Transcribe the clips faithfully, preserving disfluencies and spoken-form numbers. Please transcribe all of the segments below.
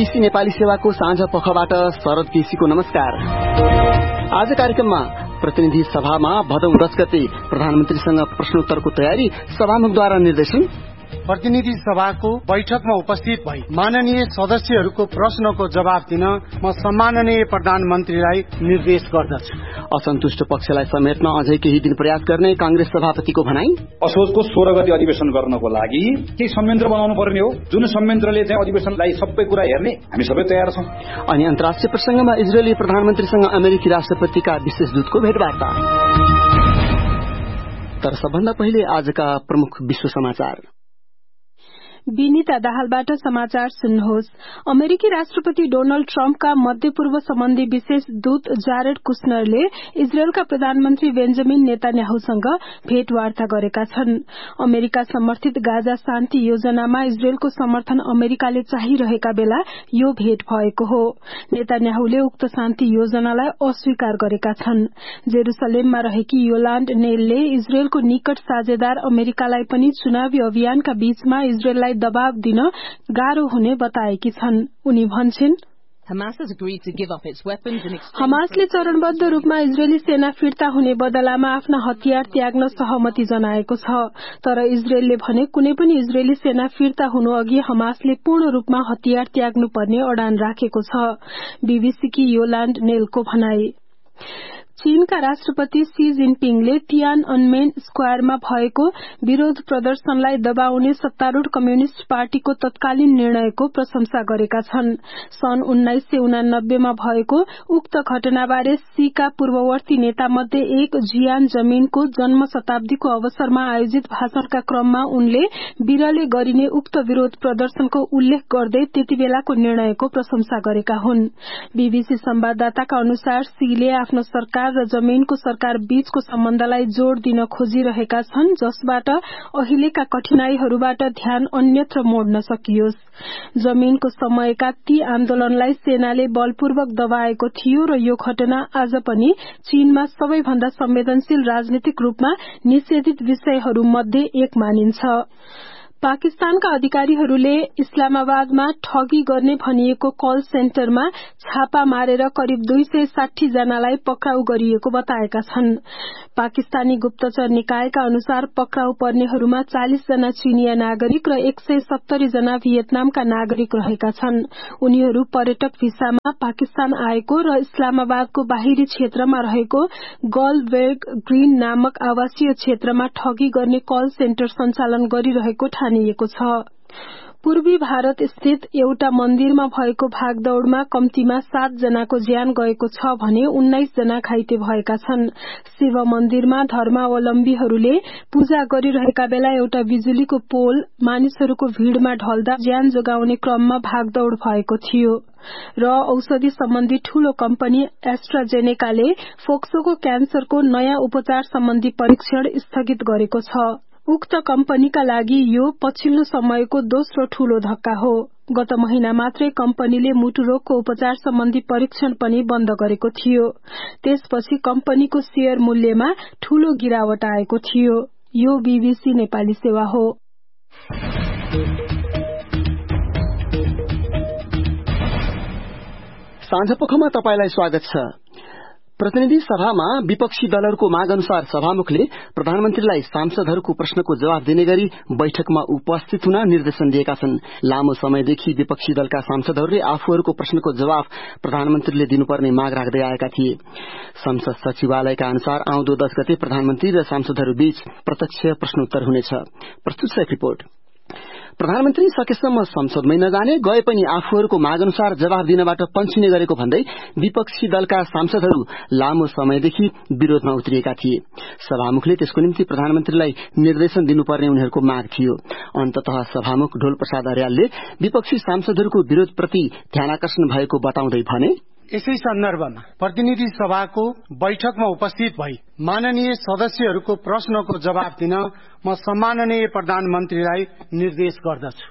BBC Nepali सेवाको साँझ पखबाट शरद केसीको नमस्कार। आज कार्यक्रममा प्रतिनिधि सभामा भदौ दस गते प्रधानमन्त्रीसँग प्रश्नोत्तरको तयारी, सभामुखद्वारा निर्देशन। प्रतिनिधि सभाको बैठकमा उपस्थित भई माननीय सदस्यहरूको प्रश्नको जवाब दिन म सम्माननीय प्रधानमन्त्रीलाई निर्देश गर्दछु। असन्तुष्ट पक्षलाई समेट्न अझै केही दिन प्रयास गर्ने कांग्रेस सभापतिको भनाई। असोजको सोह्र गते अधिवेशन गर्नको लागि केही संयन्त्र बनाउनु पर्ने हो, जुन संयन्त्रले चाहिँ अधिवेशनलाई सबै कुरा हेर्ने हामी सबै तयार छौं। अनि अन्तर्राष्ट्रिय प्रसंगमा इजरायली प्रधानमन्त्रीसँग अमेरिकी राष्ट्रपतिका विशेष दूतको भेटवार्ता। तर सबभन्दा पहिले आजका प्रमुख विश्व समाचार। विनिता दाहालबाट समाचार सुन्नुहोस्। अमेरिकी राष्ट्रपति डोनाल्ड ट्रम्पका मध्य पूर्व सम्बन्धी विशेष दूत जारेड कुशनरले इजरायलका प्रधानमन्त्री बेन्जामिन नेतान्याहुसँग भेटवार्ता गरेका छन्। अमेरिका समर्थित गाजा शान्ति योजनामा इजरायलको समर्थन अमेरिकाले चाहिरहेका बेला यो भेट भएको हो। नेतान्याहुले उक्त शान्ति योजनालाई अस्वीकार गरेका छन्। जेरूसलेममा रहेकी योलान्ड नेलले इजरायलको निकट साझेदार अमेरिकालाई पनि चुनावी अभियानका बीचमा इजरायललाई दबाव दिन गाह्रो हुने बताएकी छन्। उनी भन्छन्, हमासले चरणबद्ध रूपमा इजरायली सेना फिर्ता हुने बदलामा आफ्ना हतियार त्याग्न सहमति जनाएको छ। तर इजरायलले भने कुनै पनि इजरायली सेना फिर्ता हुनु अघि हमासले पूर्ण रूपमा हतियार त्याग्नुपर्ने अडान राखेको छ। बीबीसीकी योलान्ड नेलको भनाई। चीनका राष्ट्रपति सी जिनपिङले तियानअनमेन स्क्वायरमा भएको विरोध प्रदर्शनलाई दबाउने सत्तारूढ़ कम्युनिष्ट पार्टीको तत्कालीन निर्णयको प्रशंसा गरेका छन्। सन् उन्नाइस सय उनानब्बेमा भएको उक्त घटनाबारे सीका पूर्ववर्ती नेता मध्ये एक जियान जमीनको जन्म शताब्दीको अवसरमा आयोजित भाषणका क्रममा उनले बिरले गरिने उक्त विरोध प्रदर्शनको उल्लेख गर्दै त्यति बेलाको निर्णयको प्रशंसा गरेका हुन्। बीबीसी संवाददाताका अनुसार सीले आफ्नो सरकार र जमीनको सरकार बीचको सम्बन्धलाई जोड़ दिन खोजिरहेका छन्, जसबाट अहिलेका कठिनाईहरूबाट ध्यान अन्यत्र मोड्न सकियोस्। जमीनको समयका ती आन्दोलनलाई सेनाले बलपूर्वक दबाएको थियो र यो घटना आज पनि चीनमा सबैभन्दा संवेदनशील राजनीतिक रूपमा निषेधित विषयहरूमध्ये एक मानिन्छ। पाकिस्तानका अधिकारीहरूले इस्लामाबादमा ठगी गर्ने भनिएको कल सेन्टरमा छापा मारेर करिब दुई सय साठी जनालाई पक्राउ गरिएको बताएका छन्। पाकिस्तानी गुप्तचर निकायका अनुसार पक्राउ पर्नेहरूमा चालिस जना चीनिया नागरिक र एक सय सत्तरी जना भियतनामका नागरिक रहेका छन्। उनीहरू पर्यटक भिसामा पाकिस्तान आएको र इस्लामाबादको बाहिरी क्षेत्रमा रहेको गलबेर्ग ग्रीन नामक आवासीय क्षेत्रमा ठगी गर्ने कल सेन्टर सञ्चालन गरिरहेको ठानिएको छ। पूर्वी भारत स्थित एउटा मन्दिरमा भएको भागदौड़मा कम्तीमा सात जनाको ज्यान गएको छ भने उन्नाइस जना घाइते भएका छन्। शिव मन्दिरमा धर्मावलम्बीहरूले पूजा गरिरहेका बेला एउटा बिजुलीको पोल मानिसहरूको भीड़मा ढल्दा ज्यान जोगाउने क्रममा भागदौड़ भएको थियो र औषधि सम्बन्धी ठूलो कम्पनी एस्ट्राजेनेकाले फोक्सोको क्यान्सरको नयाँ उपचार सम्बन्धी परीक्षण स्थगित गरेको छ। उक्त कम्पनीका लागि यो पछिल्लो समयको दोस्रो ठूलो धक्का हो। गत महिना मात्रै कम्पनीले मुटु रोगको उपचार सम्बन्धी परीक्षण पनि बन्द गरेको थियो। त्यसपछि कम्पनीको शेयर मूल्यमा ठूलो गिरावट आएको थियो। यो बीबीसी नेपाली सेवा हो। साँझपखमा तपाईलाई स्वागत छ। प्रतिनिधि सभामा विपक्षी दलहरूको माग अनुसार सभामुखले प्रधानमन्त्रीलाई सांसदहरूको प्रश्नको जवाब दिने गरी बैठकमा उपस्थित हुन निर्देशन दिएका छन्। लामो समयदेखि विपक्षी दलका सांसदहरूले आफूहरूको प्रश्नको जवाब प्रधानमन्त्रीले दिनुपर्ने माग राख्दै आएका थिए। संसद सचिवालयका अनुसार आउँदो दस गते प्रधानमन्त्री र सांसदहरू बीच प्रत्यक्ष प्रश्नोत्तर हुनेछ। प्रस्तुत छ रिपोर्ट। प्रधानमन्त्री सकेसम्म संसदमै नजाने, गए पनि आफूहरूको माग अनुसार जवाब दिनबाट पन्छिने गरेको भन्दै विपक्षी दलका सांसदहरू लामो समयदेखि विरोधमा उत्रिएका थिए। सभामुखले त्यसको निम्ति प्रधानमन्त्रीलाई निर्देशन दिनुपर्ने उनीहरूको माग थियो। अन्ततः सभामुख ढोल प्रसाद अर्यालले विपक्षी सांसदहरूको विरोधप्रति ध्यानाकर्षण भएको बताउँदै भने, यसै सन्दर्भमा प्रतिनिधि सभाको बैठकमा उपस्थित भई माननीय सदस्यहरूको प्रश्नको जवाब दिन म सम्माननीय प्रधानमन्त्रीलाई निर्देश गर्दछु।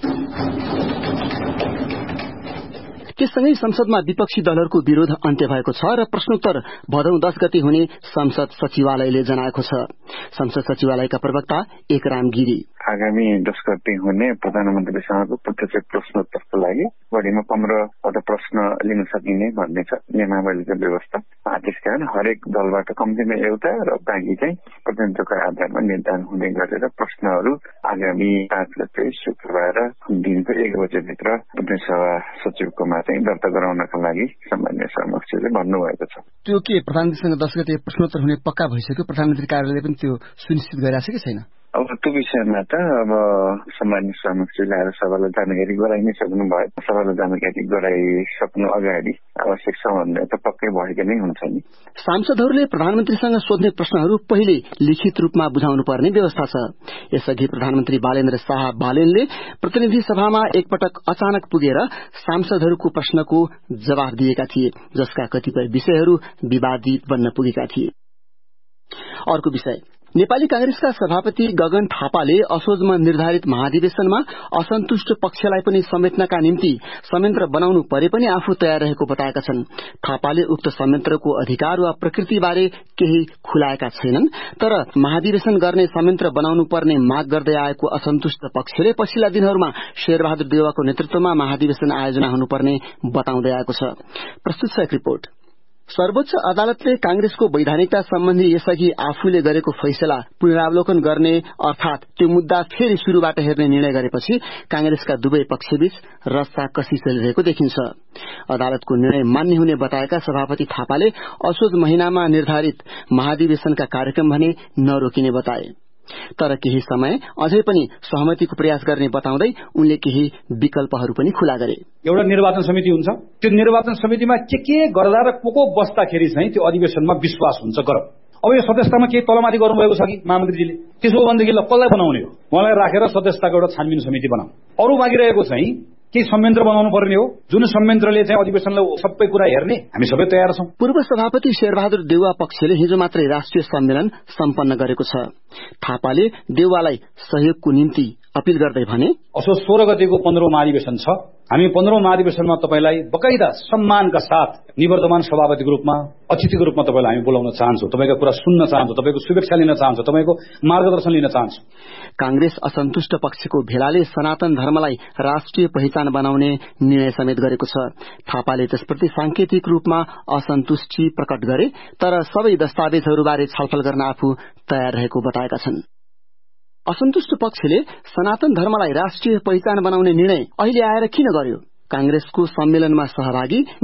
त्यससँगै संसदमा विपक्षी दलहरूको विरोध अन्त्य भएको छ र प्रश्नोत्तर भदौ दस गते हुने संसद सचिवालयले जनाएको छ। संसद सचिवालयका प्रवक्ता एकराम गिरी, आगामी दस गते हुने प्रधानमन्त्रीसँगको प्रत्यक्ष प्रश्नोत्तरको लागि बढीमा पन्ध्रवटा प्रश्न लिन सकिने भन्ने छ नियमावलीको व्यवस्था। त्यसकारण हरेक दलबाट कम्तीमा एउटा र बाँकी चाहिँ प्रतिनिधित्वको आधारमा निर्धारण हुने गरेर प्रश्नहरू आगामी पाँच गते शुक्रबार दिनको एक बजेभित्र प्रतिनिधि सभा सचिवकोमा चाहिँ दर्ता गराउनका लागि सामान्य समक्षले भन्नुभएको छ। त्यो के प्रधानमन्त्रीसँग दस गते प्रश्नोत्तर हुने पक्का भइसक्यो? प्रधानमन्त्री कार्यालयले पनि त्यो सुनिश्चित गरिरहेछ कि छैन? अब त्यो विषयमा त अब सामान्य समक्षले आएर सभालाई जानकारी गराइ नै सक्नु भयो। सभालाई जानकारी गराइसक्नु अगाडि आवश्यक छ भन्ने त पक्कै भएको नै हुन्छ नि। सांसदहरूले प्रधानमन्त्रीसँग सोध्ने प्रश्नहरू पहिले लिखित रूपमा बुझाउनु पर्ने व्यवस्था छ। यसअघि प्रधानमन्त्री बालेन्द्र शाह बालेनले प्रतिनिधि सभामा एकपटक अचानक पुगेर सांसदहरूको प्रश्नको जवाफ दिएका थिए, जसका कतिपय विषयहरू विवादित बन्न पुगेका थिए। अर्को विषय, नेपाली कांग्रेसका सभापति गगन थापाले असोजमा निर्धारित महाधिवेशनमा असन्तुष्ट पक्षलाई पनि समेट्नका निम्ति संयन्त्र बनाउनु परे पनि आफू तयार रहेको बताएका छन्। थापाले उक्त संयन्त्रको अधिकार वा प्रकृतिबारे केही खुलाएका छैनन्, तर महाधिवेशन गर्ने संयन्त्र बनाउनु पर्ने माग गर्दै आएको असन्तुष्ट पक्षले पछिल्ला दिनहरूमा शेरबहादुर देउवाको नेतृत्वमा महाधिवेशन आयोजना हुनुपर्ने बताउँदै आएको छ। प्रस्तुत छ एक रिपोर्ट। सर्वोच्च अदालतले कांग्रेसको वैधानिकता सम्बन्धी यसअघि आफूले गरेको फैसला पुनरावलोकन गर्ने अर्थात त्यो मुद्दा फेरि शुरूबाट हेर्ने निर्णय गरेपछि कांग्रेसका दुवै पक्षबीच रस्साकसी चलिरहेको देखिन्छ। अदालतको निर्णय मान्य हुने बताएका सभापति थापाले असोज महिनामा निर्धारित महाधिवेशनका कार्यक्रम भने नरोकिने बताए, तर केही समय अझै पनि सहमतिको प्रयास गर्ने बताउँदै उनले केही विकल्पहरू पनि खुला गरे। एउटा निर्वाचन समिति हुन्छ, त्यो निर्वाचन समितिमा के के गर्दा र को को बस्दाखेरि चाहिँ त्यो अधिवेशनमा विश्वास हुन्छ गरौँ। अब यो सदस्यतामा केही तलमाथि गर्नुभएको छ कि महामन्त्रीजीले, त्यसो भनेदेखि ल कसलाई बनाउने हो, उहाँलाई राखेर सदस्यताको एउटा छानबिन समिति बनाऊ। अरू बाँकी रहेको चाहिँ केही संयन्त्र बनाउनु पर्ने हो, जुन संयन्त्रले चाहिँ अधिवेशनलाई सबै कुरा हेर्ने हामी सबै तयार छौं। पूर्व सभापति शेरबहादुर देउवा पक्षले हिजो मात्रै राष्ट्रिय सम्मेलन सम्पन्न गरेको छ। थापाले देउवालाई सहयोगको निम्ति अपील गर्दै भने, असोज सोह्र गतेको पन्ध्रौं महाधिवेशन छ, हामी पन्ध्रौं महाधिवेशनमा तपाईलाई बकाइदा सम्मानका साथ निवर्तमान सभापतिको रूपमा अतिथिको रूपमा तपाईलाई हामी बोलाउन चाहन्छौं, तपाईको कुरा सुन्न चाहन्छौं, तपाईको शुभेच्छा लिन चाहन्छौं, तपाईको मार्गदर्शन लिन चाहन्छौं। कांग्रेस असन्तुष्ट पक्षको भेलाले सनातन धर्मलाई राष्ट्रिय पहिचान बनाउने निर्णय समेत गरेको छ। थापाले त्यसप्रति सांकेतिक रूपमा असन्तुष्टि प्रकट गरे, तर सबै दस्तावेजहरूबारे छलफल गर्न आफू तयार रहेको बताएका छन्। असन्तुष्ट पक्षले सनातन धर्मलाई राष्ट्रिय पहिचान बनाउने निर्णय अहिले आएर किन गर्यो? कांग्रेसको सम्मेलनमा सहभागी